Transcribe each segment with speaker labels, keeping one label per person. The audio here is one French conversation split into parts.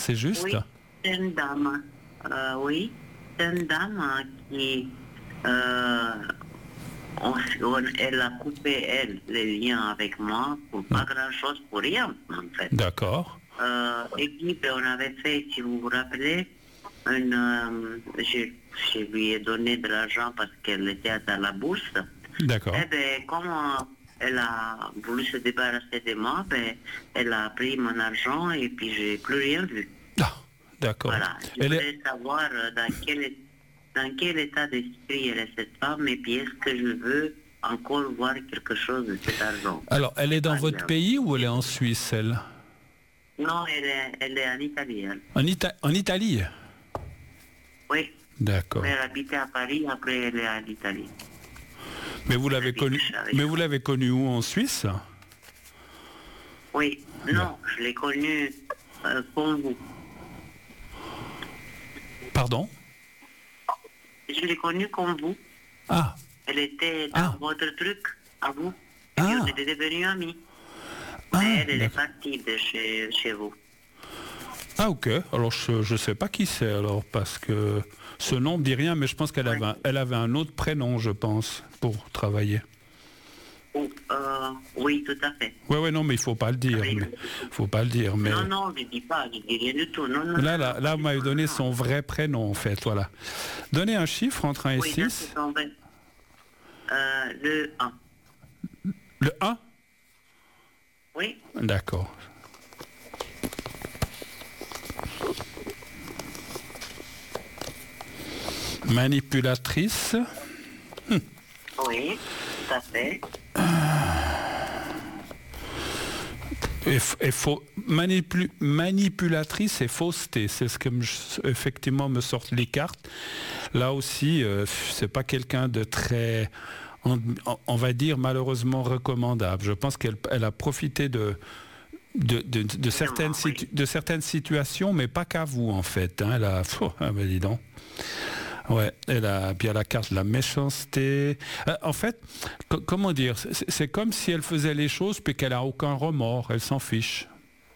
Speaker 1: c'est juste?
Speaker 2: Oui, c'est une dame. Oui, c'est une dame qui... euh, elle a coupé, elle, les liens avec moi pour pas grand-chose, pour rien, en fait.
Speaker 1: D'accord.
Speaker 2: Et puis, on avait fait, si vous vous rappelez, je lui ai donné de l'argent parce qu'elle était dans la bourse.
Speaker 1: D'accord.
Speaker 2: Eh bien, comme elle a voulu se débarrasser de moi, ben, elle a pris mon argent et puis j'ai plus rien vu.
Speaker 1: Ah, d'accord.
Speaker 2: Voilà. Je voulais savoir dans quel état d'esprit elle est cette femme et puis est-ce que je veux encore voir quelque chose de cet argent.
Speaker 1: Alors, elle est dans votre pays ou elle est en Suisse, elle?
Speaker 2: Non, elle est en Italie. Elle.
Speaker 1: En Italie?
Speaker 2: Oui.
Speaker 1: D'accord.
Speaker 2: Elle habitait à Paris, après elle est en Italie.
Speaker 1: Mais vous l'avez connue où, en Suisse?
Speaker 2: Oui. Non, je l'ai connue comme vous.
Speaker 1: Pardon?
Speaker 2: Je l'ai connue comme vous.
Speaker 1: Ah.
Speaker 2: Elle était dans votre truc, à vous. Et puis on était devenus amis. Mais elle est partie de chez vous.
Speaker 1: Ah, ok. Alors, je ne sais pas qui c'est, alors, parce que ce nom ne dit rien, mais je pense qu'elle avait un autre prénom, je pense, pour travailler.
Speaker 2: Oui, tout à fait.
Speaker 1: Oui, non, mais il ne faut pas le dire. Mais...
Speaker 2: Non, je ne dis pas, je ne dis rien du tout. Non,
Speaker 1: là, vous m'avez donné son vrai prénom, en fait, voilà. Donnez un chiffre entre 1 et 6.
Speaker 2: Le 1.
Speaker 1: Le 1?
Speaker 2: Oui.
Speaker 1: D'accord. Manipulatrice.
Speaker 2: Oui, tout à fait.
Speaker 1: Manipulatrice et fausseté, c'est ce que effectivement me sortent les cartes. Là aussi, c'est pas quelqu'un de très, on va dire malheureusement recommandable. Je pense qu'elle a profité de certaines situations, mais pas qu'à vous en fait. Hein. Elle a, dis donc. Ouais, elle a bien la carte de la méchanceté. En fait, comment dire, c'est comme si elle faisait les choses puis qu'elle a aucun remords, elle s'en fiche.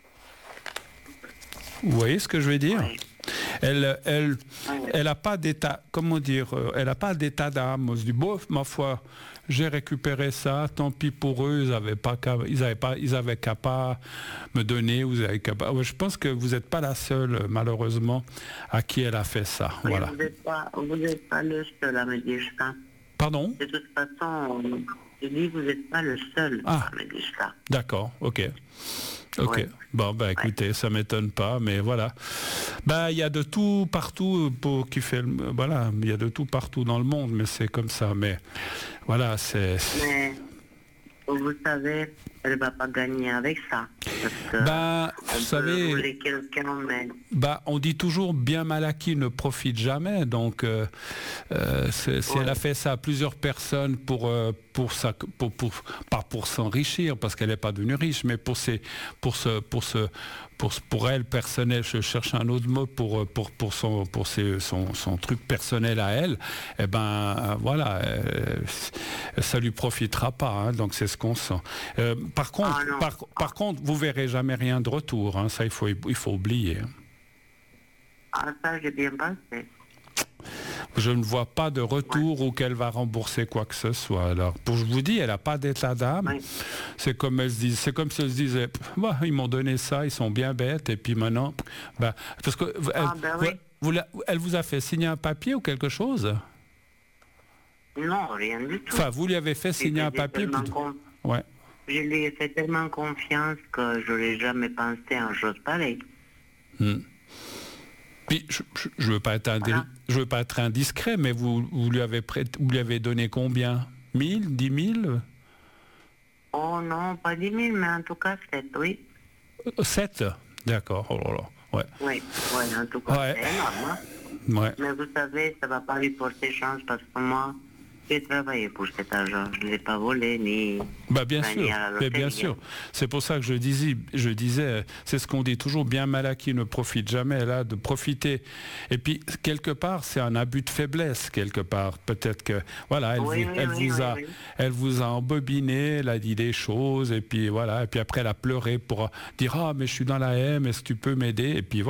Speaker 1: Vous voyez ce que je veux dire? Oui. Elle n'a pas d'état, comment dire, elle n'a pas d'état d'âme. On se dit, bof, ma foi, j'ai récupéré ça, tant pis pour eux, ils avaient qu'à pas me donner, je pense que vous n'êtes pas la seule, malheureusement, à qui elle a fait ça.
Speaker 2: Oui,
Speaker 1: voilà.
Speaker 2: Vous n'êtes pas le seul à me dire ça.
Speaker 1: Pardon?
Speaker 2: De toute façon, je dis, vous n'êtes pas le seul à me dire ça.
Speaker 1: D'accord, ok. Ok, ouais. Bon, écoutez, ça m'étonne pas, mais voilà. Il y a de tout partout il y a de tout partout dans le monde, mais c'est comme ça, mais voilà, c'est...
Speaker 2: Mais, vous savez, elle ne va pas gagner avec ça.
Speaker 1: Vous savez, on dit toujours bien mal acquis ne profite jamais, donc elle a fait ça à plusieurs personnes pas pour s'enrichir, parce qu'elle n'est pas devenue riche, mais pour elle personnel, je cherche un autre mot pour son truc personnel à elle, voilà, ça lui profitera pas, hein, donc c'est ce qu'on sent. Par contre, vous verrez jamais rien de retour, hein, ça il faut oublier.
Speaker 2: Ah, ça j'ai bien pensé.
Speaker 1: Je ne vois pas de retour ou qu'elle va rembourser quoi que ce soit. Alors, je vous dis, elle n'a pas d'état d'âme. Oui. C'est comme si elle se disait, ils m'ont donné ça, ils sont bien bêtes, et puis maintenant, parce que elle vous a fait signer un papier ou quelque chose?
Speaker 2: Non, rien du tout.
Speaker 1: Enfin, vous lui avez fait signer un papier. Ouais.
Speaker 2: Je lui ai fait tellement confiance que je n'aurais jamais pensé à une chose pareille.
Speaker 1: Puis, je ne veux pas être indiscret, mais vous lui avez donné combien? 1000, 10 000?
Speaker 2: Oh non, pas 10 000, mais en tout cas 7, oui.
Speaker 1: 7? D'accord, oh là là, ouais.
Speaker 2: Oui, en tout cas, c'est énorme. Hein? Ouais. Mais vous savez, ça ne va pas lui porter chance parce que moi, j'ai travaillé pour cet argent. Je ne l'ai pas volé ni...
Speaker 1: bien sûr. C'est pour ça que je disais, c'est ce qu'on dit toujours, bien mal acquis ne profite jamais, là, de profiter. Et puis, quelque part, c'est un abus de faiblesse, quelque part. Peut-être que, voilà, elle vous a embobiné, elle a dit des choses, et puis voilà, et puis après elle a pleuré pour dire, mais je suis dans la M, est-ce que tu peux m'aider? Et puis